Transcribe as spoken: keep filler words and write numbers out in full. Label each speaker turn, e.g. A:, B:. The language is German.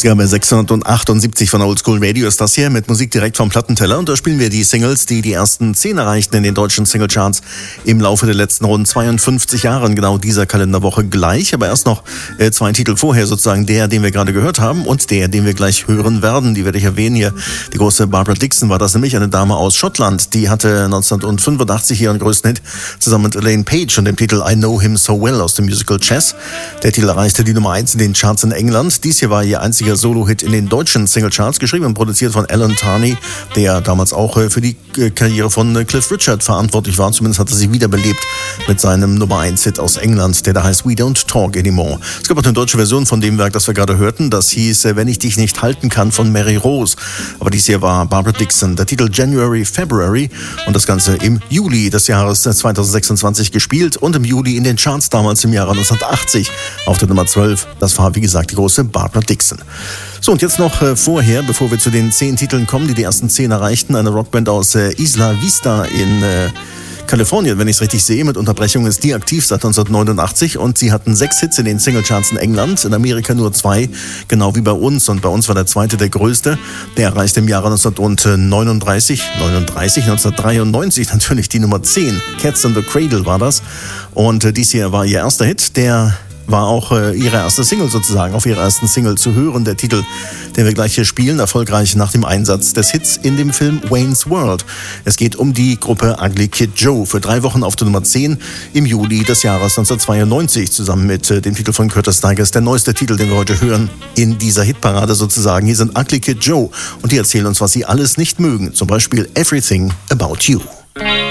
A: Ausgabe sechshundertachtundsiebzig von Oldschool Radio ist das hier mit Musik direkt vom Plattenteller. Und da spielen wir die Singles, die die ersten zehn erreichten in den deutschen Singlecharts im Laufe der letzten rund zweiundfünfzig Jahren, genau dieser Kalenderwoche gleich. Aber erst noch äh, zwei Titel vorher, sozusagen der, den wir gerade gehört haben und der, den wir gleich hören werden. Die werde ich erwähnen hier. Die große Barbara Dickson war das nämlich, eine Dame aus Schottland. Die hatte neunzehnhundertfünfundachtzig ihren größten Hit zusammen mit Elaine Page und dem Titel I Know Him So Well aus dem Musical Chess. Der Titel erreichte die Nummer eins in den Charts in England. Dies hier war ihr einziger Solo-Hit in den deutschen Singlecharts, geschrieben und produziert von Alan Tarney, der damals auch für die Karriere von Cliff Richard verantwortlich war. Zumindest hat er sie wiederbelebt mit seinem Nummer eins Hit aus England, der da heißt We Don't Talk Anymore. Es gab auch eine deutsche Version von dem Werk, das wir gerade hörten. Das hieß Wenn ich dich nicht halten kann von Mary Rose. Aber dies hier war Barbara Dickson. Der Titel January, February und das Ganze im Juli des Jahres zweitausendsechsundzwanzig gespielt und im Juli in den Charts damals im Jahre neunzehnhundertachtzig auf der Nummer zwölf. Das war, wie gesagt, die große Barbara Dickson. So, und jetzt noch äh, vorher, bevor wir zu den zehn Titeln kommen, die die ersten zehn erreichten, eine Rockband aus äh, Isla Vista in äh, Kalifornien, wenn ich es richtig sehe. Mit Unterbrechung ist die aktiv seit neunzehnhundertneunundachtzig und sie hatten sechs Hits in den Singlecharts in England, in Amerika nur zwei, genau wie bei uns. Und bei uns war der zweite der größte. Der erreichte im Jahre neunzehnhundertneununddreißig, neununddreißig, neunzehnhundertdreiundneunzig natürlich die Nummer zehn. Cats in the Cradle war das. Und äh, dies hier war ihr erster Hit, der war auch äh, ihre erste Single sozusagen, auf ihrer ersten Single zu hören. Der Titel, den wir gleich hier spielen, erfolgreich nach dem Einsatz des Hits in dem Film Wayne's World. Es geht um die Gruppe Ugly Kid Joe. Für drei Wochen auf der Nummer zehn im Juli des Jahres neunzehnhundertzweiundneunzig, zusammen mit äh, dem Titel von Curtis Stigers, der neueste Titel, den wir heute hören, in dieser Hitparade sozusagen. Hier sind Ugly Kid Joe und die erzählen uns, was sie alles nicht mögen. Zum Beispiel Everything About You.